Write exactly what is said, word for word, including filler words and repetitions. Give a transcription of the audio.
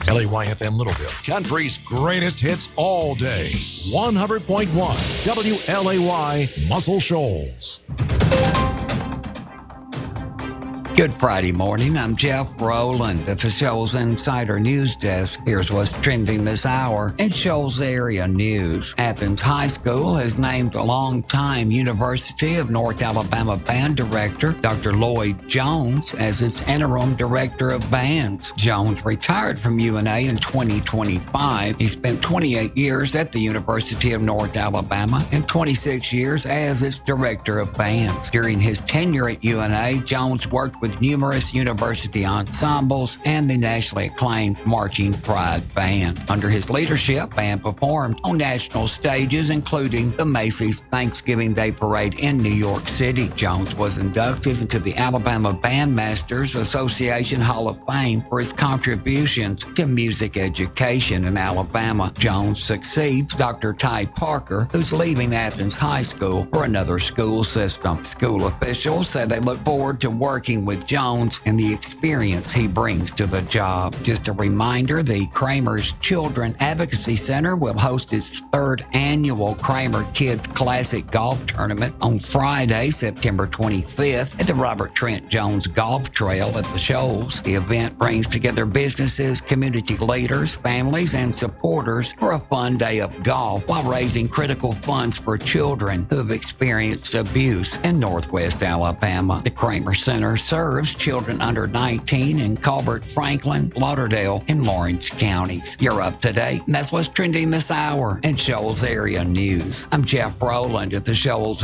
L A Y F M Littleville, country's greatest hits all day. one hundred point one W L A Y Muscle Shoals. Good Friday morning. I'm Jeff Rowland at the Shoals Insider News Desk. Here's what's trending this hour in Shoals area news. Athens High School has named a longtime University of North Alabama band director, Doctor Lloyd Jones, as its interim director of bands. Jones retired from U N A in twenty twenty-five. He spent twenty-eight years at the University of North Alabama and twenty-six years as its director of bands. During his tenure at U N A, Jones worked with with numerous university ensembles and the nationally acclaimed Marching Pride Band. Under his leadership, band performed on national stages, including the Macy's Thanksgiving Day Parade in New York City. Jones was inducted into the Alabama Bandmasters Association Hall of Fame for his contributions to music education in Alabama. Jones succeeds Doctor Ty Parker, who's leaving Athens High School for another school system. School officials say they look forward to working with Jones and the experience he brings to the job. Just a reminder, the Kramer's Children Advocacy Center will host its third annual Kramer Kids Classic Golf Tournament on Friday, September twenty-fifth at the Robert Trent Jones Golf Trail at the Shoals. The event brings together businesses, community leaders, families, and supporters for a fun day of golf while raising critical funds for children who have experienced abuse in Northwest Alabama. The Kramer Center serves children under nineteen in Colbert, Franklin, Lauderdale, and Lawrence counties. You're up to date, and that's what's trending this hour in Shoals area news. I'm Jeff Rowland at the Shoals